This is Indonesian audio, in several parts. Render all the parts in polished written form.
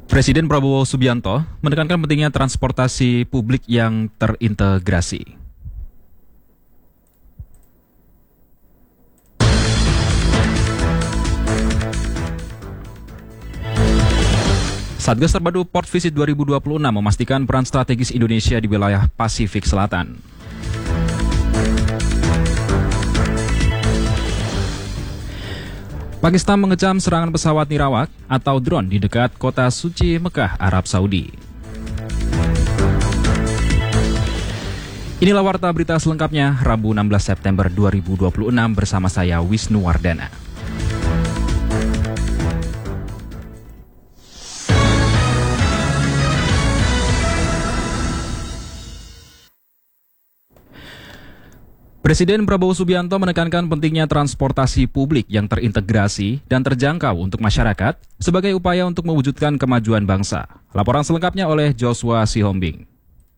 Presiden Prabowo Subianto menekankan pentingnya transportasi publik yang terintegrasi. Satgas Terpadu Port Visit 2026 memastikan peran strategis Indonesia di wilayah Pasifik Selatan. Pakistan mengecam serangan pesawat nirawak atau drone di dekat kota suci Mekah, Arab Saudi. Inilah warta berita selengkapnya Rabu 16 September 2026 bersama saya Wisnu Wardana. Presiden Prabowo Subianto menekankan pentingnya transportasi publik yang terintegrasi dan terjangkau untuk masyarakat sebagai upaya untuk mewujudkan kemajuan bangsa. Laporan selengkapnya oleh Joshua Sihombing.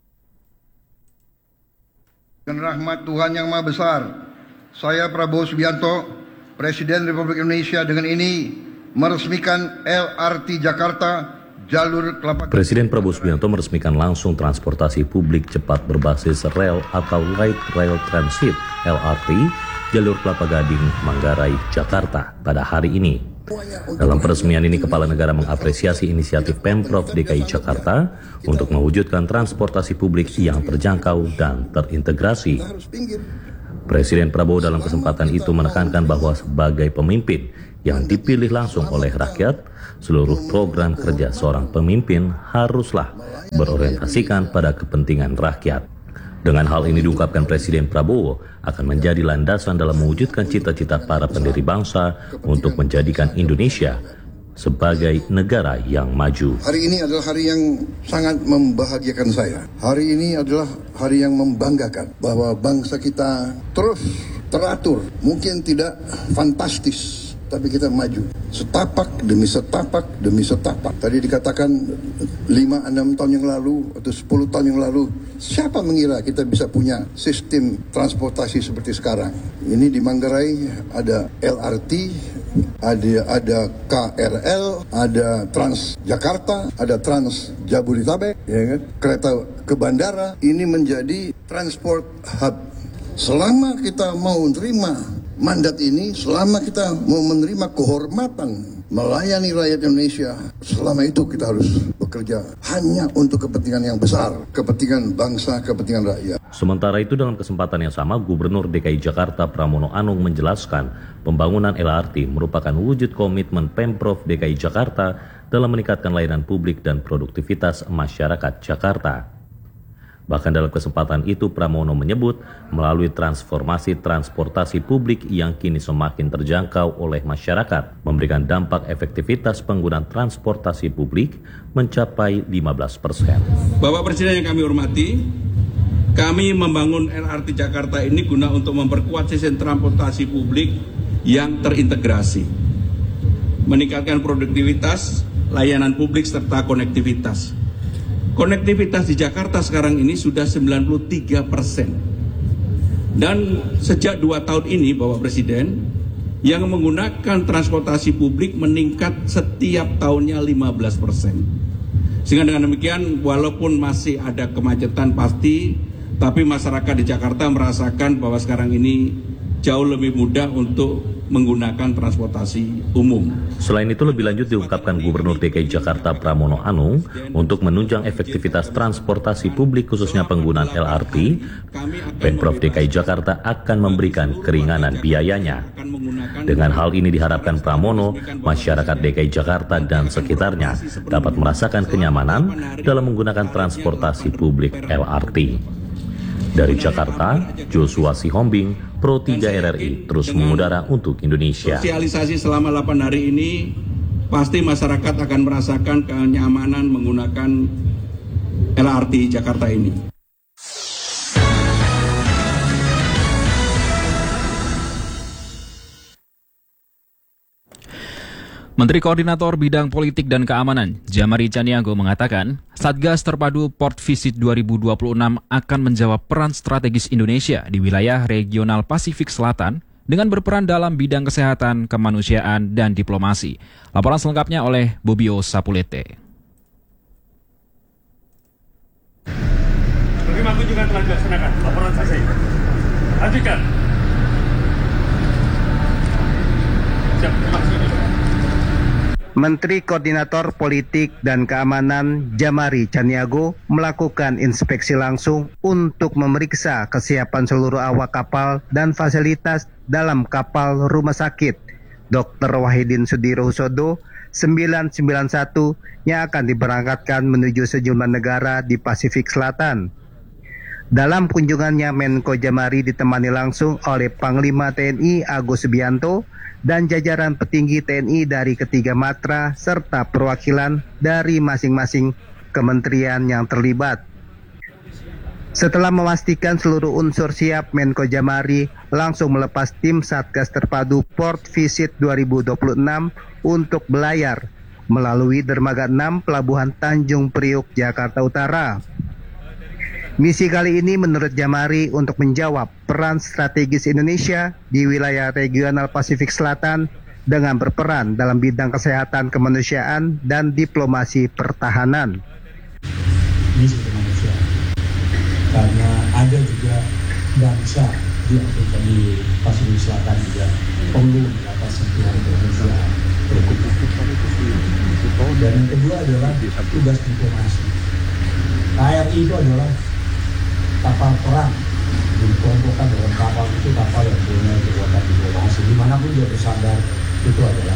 Dengan rahmat Tuhan Yang Maha Besar, saya Prabowo Subianto, Presiden Republik Indonesia dengan ini meresmikan LRT Jakarta jalur Kelapa. Presiden Prabowo Subianto meresmikan langsung transportasi publik cepat berbasis rel atau Light Rail Transit (LRT) jalur Kelapa Gading, Manggarai, Jakarta pada hari ini. Dalam peresmian ini, Kepala Negara mengapresiasi inisiatif Pemprov DKI Jakarta untuk mewujudkan transportasi publik yang terjangkau dan terintegrasi. Presiden Prabowo dalam kesempatan itu menekankan bahwa sebagai pemimpin yang dipilih langsung oleh rakyat, seluruh program kerja seorang pemimpin haruslah berorientasikan pada kepentingan rakyat. Dengan hal ini diungkapkan Presiden Prabowo akan menjadi landasan dalam mewujudkan cita-cita para pendiri bangsa untuk menjadikan Indonesia sebagai negara yang maju. Hari ini adalah hari yang sangat membahagiakan saya. Hari ini adalah hari yang membanggakan bahwa bangsa kita terus teratur, mungkin tidak fantastis, tapi kita maju setapak demi setapak demi setapak. Tadi dikatakan 5-6 tahun yang lalu atau 10 tahun yang lalu, siapa mengira kita bisa punya sistem transportasi seperti sekarang. Ini di Manggarai ada LRT, ada KRL, ada Trans Jakarta, ada Trans Jabodetabek, ya kan? Kereta ke bandara. Ini menjadi transport hub. Selama kita mau terima mandat ini, selama kita mau menerima kehormatan melayani rakyat Indonesia, selama itu kita harus bekerja hanya untuk kepentingan yang besar, kepentingan bangsa, kepentingan rakyat. Sementara itu dalam kesempatan yang sama, Gubernur DKI Jakarta Pramono Anung menjelaskan pembangunan LRT merupakan wujud komitmen Pemprov DKI Jakarta dalam meningkatkan layanan publik dan produktivitas masyarakat Jakarta. Bahkan dalam kesempatan itu Pramono menyebut melalui transformasi transportasi publik yang kini semakin terjangkau oleh masyarakat, memberikan dampak efektivitas penggunaan transportasi publik mencapai 15%. Bapak Presiden yang kami hormati, kami membangun LRT Jakarta ini guna untuk memperkuat sistem transportasi publik yang terintegrasi, meningkatkan produktivitas, layanan publik serta konektivitas. Konektivitas di Jakarta sekarang ini sudah 93%. Dan sejak 2 tahun ini Bapak Presiden, yang menggunakan transportasi publik meningkat setiap tahunnya 15%. Sehingga dengan demikian walaupun masih ada kemacetan pasti, tapi masyarakat di Jakarta merasakan bahwa sekarang ini jauh lebih mudah untuk menggunakan transportasi umum. Selain itu lebih lanjut diungkapkan Gubernur DKI Jakarta Pramono Anung untuk menunjang efektivitas transportasi publik khususnya penggunaan LRT, Pemprov DKI Jakarta akan memberikan keringanan biayanya. Dengan hal ini diharapkan Pramono, masyarakat DKI Jakarta dan sekitarnya dapat merasakan kenyamanan dalam menggunakan transportasi publik LRT. Dari Jakarta, Joshua Sihombing, Pro 3 RRI terus mengudara untuk Indonesia. Sosialisasi selama 8 hari ini, pasti masyarakat akan merasakan kenyamanan menggunakan LRT Jakarta ini. Menteri Koordinator Bidang Politik dan Keamanan, Jamari Caniago mengatakan, Satgas Terpadu Port Visit 2026 akan menjawab peran strategis Indonesia di wilayah regional Pasifik Selatan dengan berperan dalam bidang kesehatan, kemanusiaan, dan diplomasi. Laporan selengkapnya oleh Bobio Sapulete. kunjungan telah dilaksanakan. Laporan selesai. Lanjutkan. Siap, terima kasih. Menteri Koordinator Politik dan Keamanan Jamari Caniago melakukan inspeksi langsung untuk memeriksa kesiapan seluruh awak kapal dan fasilitas dalam kapal rumah sakit Dr. Wahidin Sudirohusodo 991 yang akan diberangkatkan menuju sejumlah negara di Pasifik Selatan. Dalam kunjungannya, Menko Jamari ditemani langsung oleh Panglima TNI Agus Subianto dan jajaran petinggi TNI dari ketiga matra serta perwakilan dari masing-masing kementerian yang terlibat. Setelah memastikan seluruh unsur siap, Menko Jamari langsung melepas tim Satgas Terpadu Port Visit 2026 untuk belayar melalui Dermaga 6 Pelabuhan Tanjung Priuk, Jakarta Utara. Misi kali ini menurut Jamari untuk menjawab peran strategis Indonesia di wilayah regional Pasifik Selatan dengan berperan dalam bidang kesehatan kemanusiaan dan diplomasi pertahanan. Misi kemanusiaan, karena ada juga bangsa di Afrika di Pasifik Selatan juga perlu mendapat sentuhan kemanusiaan berikutnya. Dan yang kedua adalah tugas diplomasi. KRI itu adalah kapal perang, dikelompokkan dalam kapal itu kapal yang punya kekuatan diplomasi. Dimanapun dia bersandar, itu adalah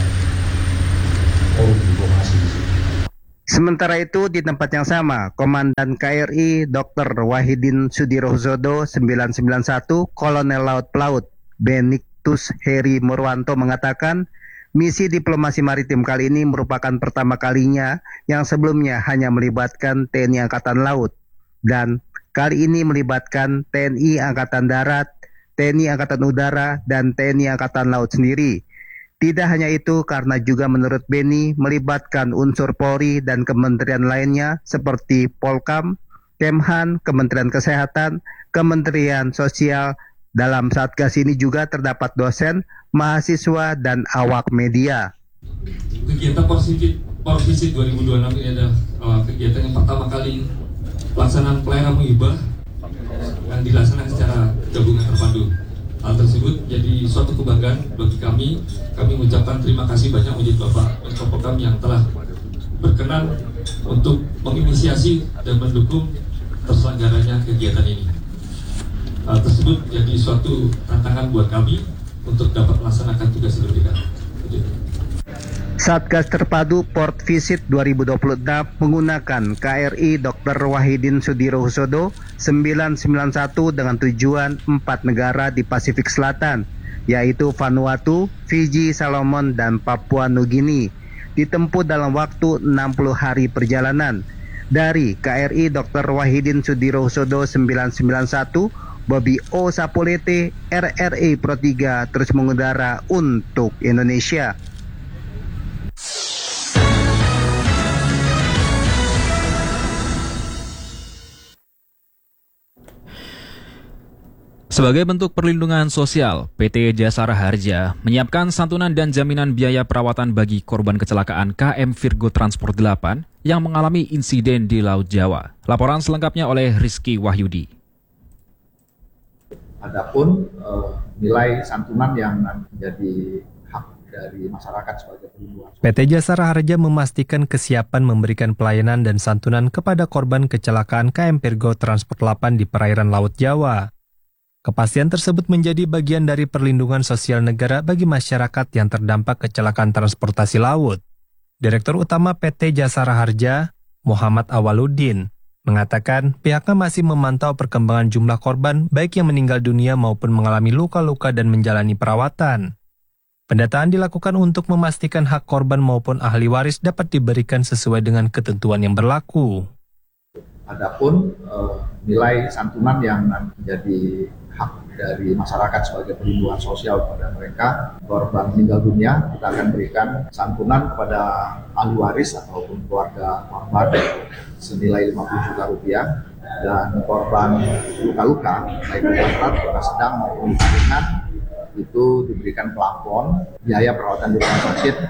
forum diplomasi di sini. Sementara itu di tempat yang sama, Komandan KRI Dr. Wahidin Sudirohusodo 991 Kolonel Laut Pelaut Benedictus Heri Murwanto mengatakan misi diplomasi maritim kali ini merupakan pertama kalinya yang sebelumnya hanya melibatkan TNI Angkatan Laut dan kali ini melibatkan TNI Angkatan Darat, TNI Angkatan Udara, dan TNI Angkatan Laut sendiri. Tidak hanya itu, karena juga menurut Beni melibatkan unsur Polri dan kementerian lainnya seperti Polkam, Kemhan, Kementerian Kesehatan, Kementerian Sosial. Dalam Satgas ini juga terdapat dosen, mahasiswa, dan awak media. Kegiatan Port Visit 2026 ini adalah kegiatan yang pertama kali pelaksanaan pelayanan menghibah yang dilaksanakan secara gabungan terpadu. Hal tersebut jadi suatu kebanggaan bagi kami. Kami mengucapkan terima kasih banyak untuk Bapak Menko Polhukam yang telah berkenan untuk menginisiasi dan mendukung terselenggaranya kegiatan ini. Hal tersebut jadi suatu tantangan buat kami untuk dapat melaksanakan tugas yang lebih baik. Satgas Terpadu Port Visit 2026 menggunakan KRI Dr. Wahidin Sudirohusodo 991 dengan tujuan 4 negara di Pasifik Selatan, yaitu Vanuatu, Fiji, Solomon, dan Papua Nugini. Ditempuh dalam waktu 60 hari perjalanan. Dari KRI Dr. Wahidin Sudirohusodo 991, Bobby O. Sapolete, RRI Pro 3 terus mengudara untuk Indonesia. Sebagai bentuk perlindungan sosial, PT Jasara Harja menyiapkan santunan dan jaminan biaya perawatan bagi korban kecelakaan KM Virgo Transport 8 yang mengalami insiden di Laut Jawa. Laporan selengkapnya oleh Rizky Wahyudi. Adapun nilai santunan yang menjadi hak dari masyarakat sebagai perlindungan. PT Jasara Harja memastikan kesiapan memberikan pelayanan dan santunan kepada korban kecelakaan KM Virgo Transport 8 di perairan Laut Jawa. Kepastian tersebut menjadi bagian dari perlindungan sosial negara bagi masyarakat yang terdampak kecelakaan transportasi laut. Direktur Utama PT Jasara Harja, Muhammad Awaluddin, mengatakan pihaknya masih memantau perkembangan jumlah korban baik yang meninggal dunia maupun mengalami luka-luka dan menjalani perawatan. Pendataan dilakukan untuk memastikan hak korban maupun ahli waris dapat diberikan sesuai dengan ketentuan yang berlaku. Adapun nilai santunan yang menjadi hak dari masyarakat sebagai perlindungan sosial kepada mereka korban meninggal dunia, kita akan berikan santunan kepada ahli waris ataupun keluarga korban senilai 50 juta rupiah, dan korban luka-luka baik luka berat, luka sedang maupun luka ringan itu diberikan plafon biaya perawatan di rumah sakit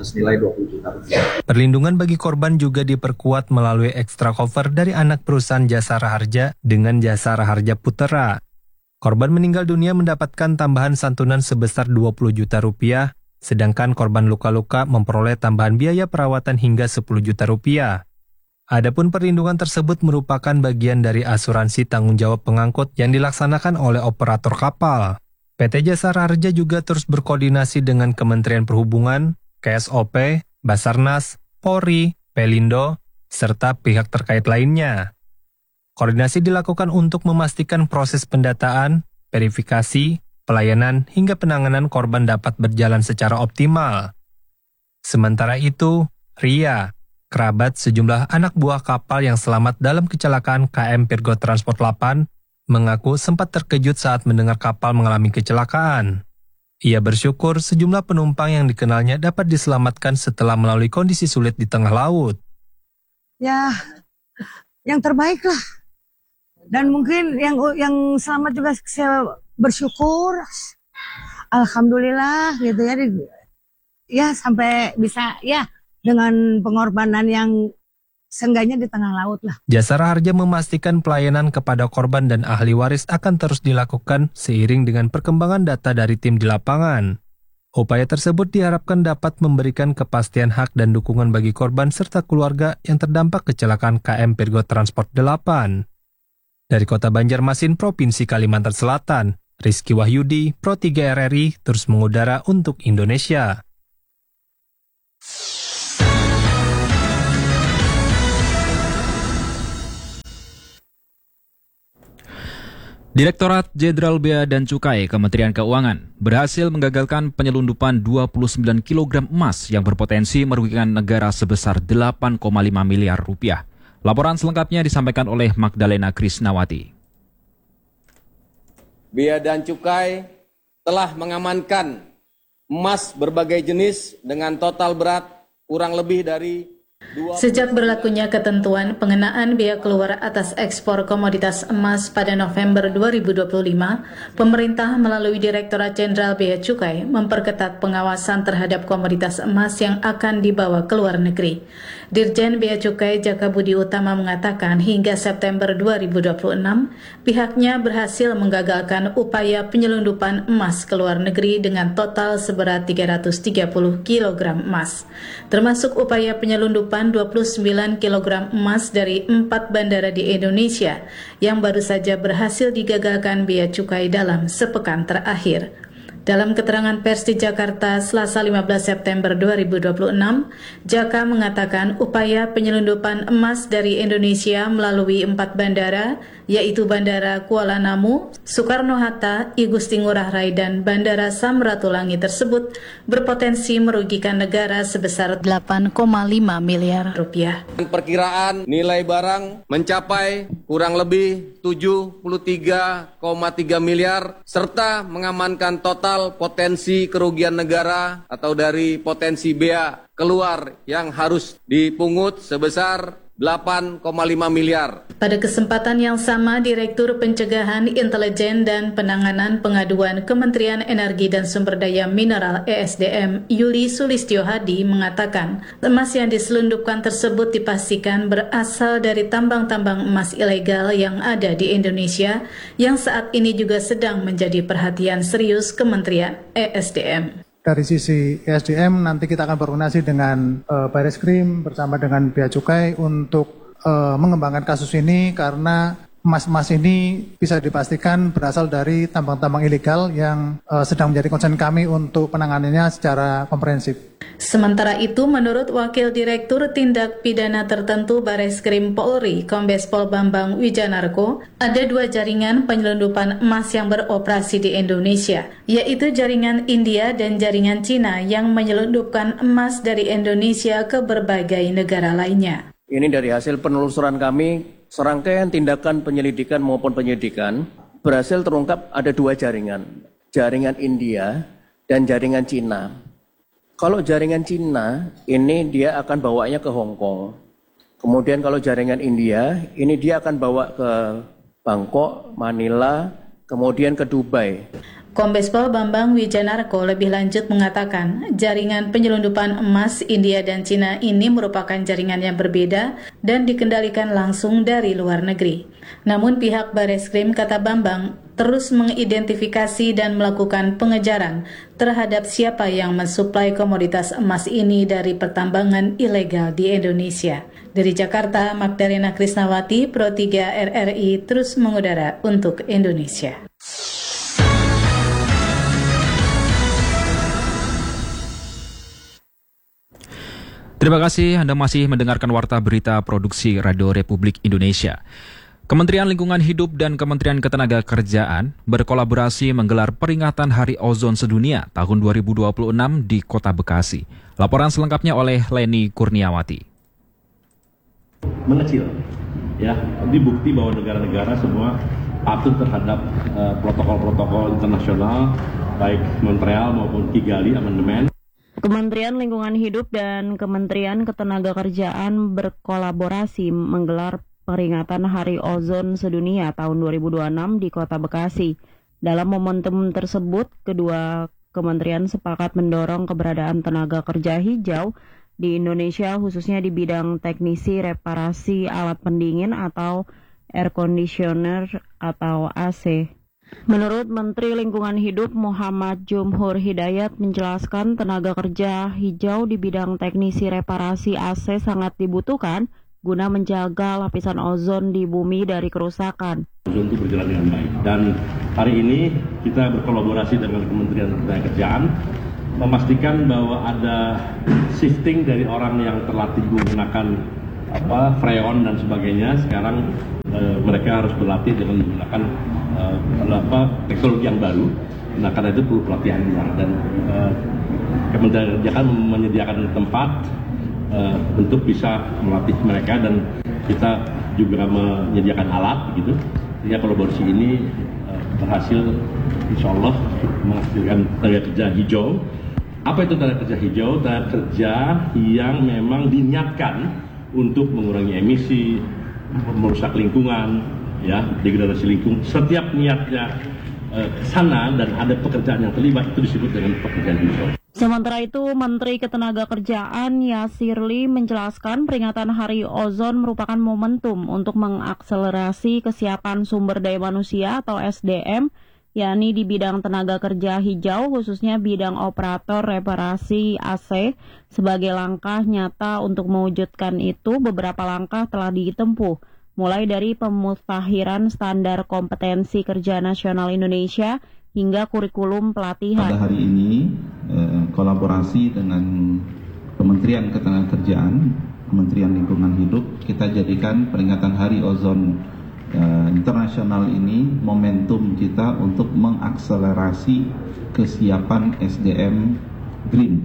senilai 20 juta rupiah. Perlindungan bagi korban juga diperkuat melalui extra cover dari anak perusahaan Jasa Raharja dengan Jasa Raharja Putera. Korban meninggal dunia mendapatkan tambahan santunan sebesar 20 juta rupiah, sedangkan korban luka-luka memperoleh tambahan biaya perawatan hingga 10 juta rupiah. Adapun perlindungan tersebut merupakan bagian dari asuransi tanggung jawab pengangkut yang dilaksanakan oleh operator kapal. PT Jasa Raharja juga terus berkoordinasi dengan Kementerian Perhubungan, KSOP, Basarnas, Polri, Pelindo, serta pihak terkait lainnya. Koordinasi dilakukan untuk memastikan proses pendataan, verifikasi, pelayanan, hingga penanganan korban dapat berjalan secara optimal. Sementara itu, Ria, kerabat sejumlah anak buah kapal yang selamat dalam kecelakaan KM Pirgo Transport 8, mengaku sempat terkejut saat mendengar kapal mengalami kecelakaan. Ia bersyukur sejumlah penumpang yang dikenalnya dapat diselamatkan setelah melalui kondisi sulit di tengah laut. Ya, yang terbaik lah. Dan mungkin yang selamat juga saya bersyukur. Alhamdulillah gitu ya. Ya sampai bisa ya dengan pengorbanan yang seenggaknya di tengah laut lah. Jasa Raharja memastikan pelayanan kepada korban dan ahli waris akan terus dilakukan seiring dengan perkembangan data dari tim di lapangan. Upaya tersebut diharapkan dapat memberikan kepastian hak dan dukungan bagi korban serta keluarga yang terdampak kecelakaan KM Pirgo Transport 8. Dari Kota Banjarmasin, Provinsi Kalimantan Selatan, Rizky Wahyudi, Pro 3 RRI terus mengudara untuk Indonesia. Direktorat Jenderal Bea dan Cukai Kementerian Keuangan berhasil menggagalkan penyelundupan 29 kg emas yang berpotensi merugikan negara sebesar 8,5 miliar rupiah. Laporan selengkapnya disampaikan oleh Magdalena Krisnawati. Bea dan Cukai telah mengamankan emas berbagai jenis dengan total berat kurang lebih dari Sejak berlakunya ketentuan pengenaan bea keluar atas ekspor komoditas emas pada November 2025, pemerintah melalui Direktorat Jenderal Bea Cukai memperketat pengawasan terhadap komoditas emas yang akan dibawa ke luar negeri. Dirjen Bea Cukai Jaka Budi Utama mengatakan hingga September 2026, pihaknya berhasil menggagalkan upaya penyelundupan emas ke luar negeri dengan total seberat 330 kg emas, termasuk upaya penyelundupan 29 kg emas dari 4 bandara di Indonesia yang baru saja berhasil digagalkan Bea Cukai dalam sepekan terakhir. Dalam keterangan pers di Jakarta Selasa 15 September 2026, Jaka mengatakan upaya penyelundupan emas dari Indonesia melalui 4 bandara, yaitu Bandara Kuala Namu, Soekarno-Hatta, I Gusti Ngurah Rai, dan Bandara Samratulangi tersebut berpotensi merugikan negara sebesar 8,5 miliar rupiah. Perkiraan nilai barang mencapai kurang lebih 73,3 miliar serta mengamankan total potensi kerugian negara atau dari potensi bea keluar yang harus dipungut sebesar 8,5 miliar. Pada kesempatan yang sama, Direktur Pencegahan, Intelijen, dan Penanganan Pengaduan Kementerian Energi dan Sumber Daya Mineral ESDM, Yuli Sulistyo Hadi, mengatakan emas yang diselundupkan tersebut dipastikan berasal dari tambang-tambang emas ilegal yang ada di Indonesia, yang saat ini juga sedang menjadi perhatian serius Kementerian ESDM. Dari sisi ESDM nanti kita akan berkoordinasi dengan Bareskrim bersama dengan Bea Cukai untuk mengembangkan kasus ini karena emas-emas ini bisa dipastikan berasal dari tambang-tambang ilegal yang sedang menjadi concern kami untuk penanganannya secara komprehensif. Sementara itu, menurut Wakil Direktur Tindak Pidana Tertentu Bareskrim Polri, Kombes Pol Bambang Wijanarko, ada 2 jaringan penyelundupan emas yang beroperasi di Indonesia, yaitu jaringan India dan jaringan Cina yang menyelundupkan emas dari Indonesia ke berbagai negara lainnya. Ini dari hasil penelusuran kami, serangkaian tindakan penyelidikan maupun penyidikan berhasil terungkap ada 2 jaringan, jaringan India dan jaringan Cina. Kalau jaringan Cina, ini dia akan bawanya ke Hong Kong. Kemudian kalau jaringan India, ini dia akan bawa ke Bangkok, Manila, kemudian ke Dubai. Kombes Pol Bambang Wijanarko lebih lanjut mengatakan jaringan penyelundupan emas India dan Cina ini merupakan jaringan yang berbeda dan dikendalikan langsung dari luar negeri. Namun pihak Bareskrim, kata Bambang, terus mengidentifikasi dan melakukan pengejaran terhadap siapa yang mensuplai komoditas emas ini dari pertambangan ilegal di Indonesia. Dari Jakarta, Magdalena Krisnawati, Pro 3 RRI terus mengudara untuk Indonesia. Terima kasih Anda masih mendengarkan Warta Berita Produksi Radio Republik Indonesia. Kementerian Lingkungan Hidup dan Kementerian Ketenagakerjaan berkolaborasi menggelar peringatan Hari Ozon Sedunia tahun 2026 di Kota Bekasi. Laporan selengkapnya oleh Leni Kurniawati. Mengecil, ya, ini bukti bahwa negara-negara semua patuh terhadap protokol-protokol internasional, baik Montreal maupun Kigali Amendment. Kementerian Lingkungan Hidup dan Kementerian Ketenagakerjaan berkolaborasi menggelar peringatan Hari Ozon Sedunia tahun 2026 di Kota Bekasi. Dalam momentum tersebut, kedua kementerian sepakat mendorong keberadaan tenaga kerja hijau di Indonesia, khususnya di bidang teknisi reparasi alat pendingin atau air conditioner atau AC. Menurut Menteri Lingkungan Hidup Muhammad Jumhur Hidayat menjelaskan tenaga kerja hijau di bidang teknisi reparasi AC sangat dibutuhkan guna menjaga lapisan ozon di bumi dari kerusakan. Ozon itu berjalan dengan baik. Dan hari ini kita berkolaborasi dengan Kementerian Ketenagakerjaan memastikan bahwa ada shifting dari orang yang terlatih menggunakan freon dan sebagainya. Sekarang mereka harus berlatih dengan menggunakan teknologi yang baru. Nah, karena itu perlu pelatihan juga. Dan Kementerian Ketenagakerjaan menyediakan tempat untuk bisa melatih mereka, dan kita juga menyediakan alat gitu. Sehingga kolaborasi ini berhasil, insya Allah, menghasilkan tenaga kerja hijau. Apa itu tenaga kerja hijau? Tenaga kerja yang memang diniatkan untuk mengurangi emisi, merusak lingkungan, ya, degradasi lingkungan. Setiap niatnya ke sana dan ada pekerjaan yang terlibat, itu disebut dengan pekerjaan hijau. Sementara itu, Menteri Ketenagakerjaan Yasirli menjelaskan peringatan Hari Ozon merupakan momentum untuk mengakselerasi kesiapan sumber daya manusia atau SDM, yakni di bidang tenaga kerja hijau, khususnya bidang operator reparasi AC. Sebagai langkah nyata untuk mewujudkan itu, beberapa langkah telah ditempuh, mulai dari pemutakhiran standar kompetensi kerja nasional Indonesia hingga kurikulum pelatihan. Pada hari ini, kolaborasi dengan Kementerian Ketenagakerjaan, Kementerian Lingkungan Hidup, kita jadikan peringatan Hari Ozon internasional ini momentum kita untuk mengakselerasi kesiapan SDM green.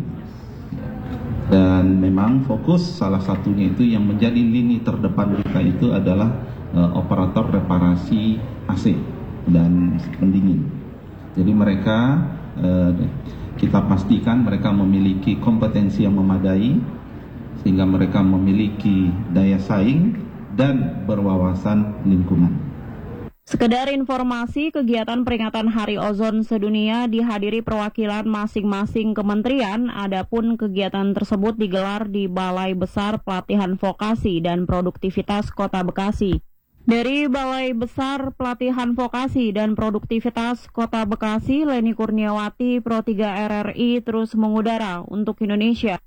Dan memang fokus salah satunya itu yang menjadi lini terdepan kita itu adalah operator reparasi AC dan pendingin. Jadi mereka kita pastikan mereka memiliki kompetensi yang memadai sehingga mereka memiliki daya saing dan berwawasan lingkungan. Sekedar informasi, kegiatan peringatan Hari Ozon Sedunia dihadiri perwakilan masing-masing kementerian, adapun kegiatan tersebut digelar di Balai Besar Pelatihan Vokasi dan Produktivitas Kota Bekasi. Dari Balai Besar Pelatihan Vokasi dan Produktivitas Kota Bekasi, Leni Kurniawati, Pro 3 RRI terus mengudara untuk Indonesia.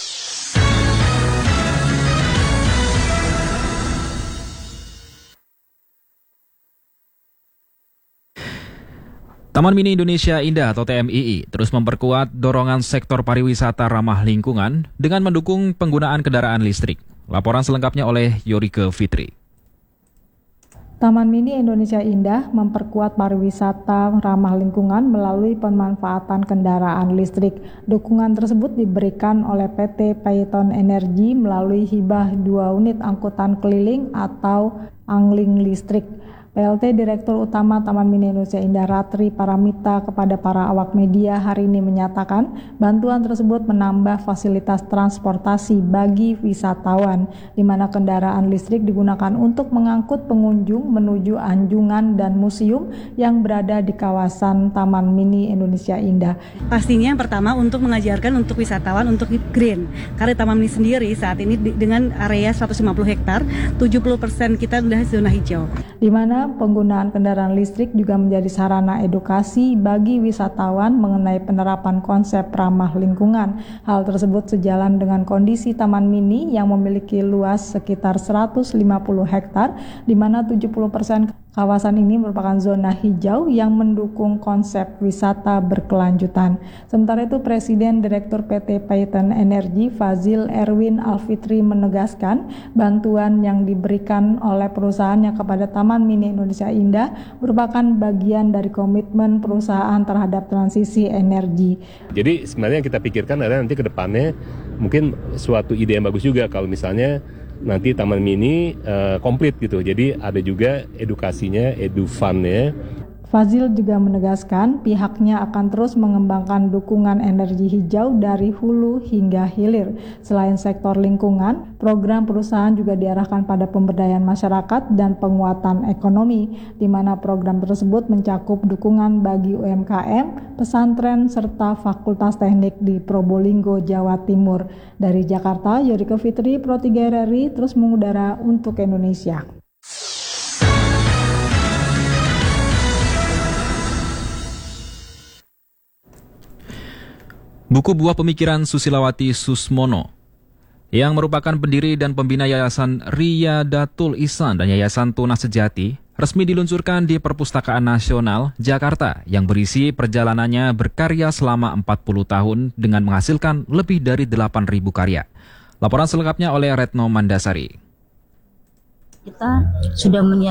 Taman Mini Indonesia Indah atau TMII terus memperkuat dorongan sektor pariwisata ramah lingkungan dengan mendukung penggunaan kendaraan listrik. Laporan selengkapnya oleh Yorike Fitri. Taman Mini Indonesia Indah memperkuat pariwisata ramah lingkungan melalui pemanfaatan kendaraan listrik. Dukungan tersebut diberikan oleh PT Paiton Energi melalui hibah 2 unit angkutan keliling atau angling listrik. PLT Direktur Utama Taman Mini Indonesia Indah Ratri Paramita kepada para awak media hari ini menyatakan bantuan tersebut menambah fasilitas transportasi bagi wisatawan, di mana kendaraan listrik digunakan untuk mengangkut pengunjung menuju anjungan dan museum yang berada di kawasan Taman Mini Indonesia Indah. Pastinya yang pertama untuk mengajarkan untuk wisatawan untuk green, karena Taman Mini sendiri saat ini dengan area 150 hektar, 70% kita sudah zona hijau. Di mana penggunaan kendaraan listrik juga menjadi sarana edukasi bagi wisatawan mengenai penerapan konsep ramah lingkungan. Hal tersebut sejalan dengan kondisi Taman Mini yang memiliki luas sekitar 150 hektar, di mana 70% kawasan ini merupakan zona hijau yang mendukung konsep wisata berkelanjutan. Sementara itu, Presiden Direktur PT Paiton Energy Fazil Erwin Alfitri menegaskan bantuan yang diberikan oleh perusahaannya kepada Taman Mini Indonesia Indah merupakan bagian dari komitmen perusahaan terhadap transisi energi. Jadi sebenarnya yang kita pikirkan adalah nanti ke depannya mungkin suatu ide yang bagus juga kalau misalnya nanti Taman Mini komplit gitu. Jadi ada juga edukasinya, edufan-nya. Fazil juga menegaskan pihaknya akan terus mengembangkan dukungan energi hijau dari hulu hingga hilir. Selain sektor lingkungan, program perusahaan juga diarahkan pada pemberdayaan masyarakat dan penguatan ekonomi, di mana program tersebut mencakup dukungan bagi UMKM, pesantren, serta fakultas teknik di Probolinggo, Jawa Timur. Dari Jakarta, Yorike Fitri, Pro 3 RRI, terus mengudara untuk Indonesia. Buku Buah Pemikiran Susilawati Susmono, yang merupakan pendiri dan pembina Yayasan Riyadatul Ihsan dan Yayasan Tunas Sejati, resmi diluncurkan di Perpustakaan Nasional Jakarta yang berisi perjalanannya berkarya selama 40 tahun dengan menghasilkan lebih dari 8.000 karya. Laporan selengkapnya oleh Retno Mandasari. Kita sudah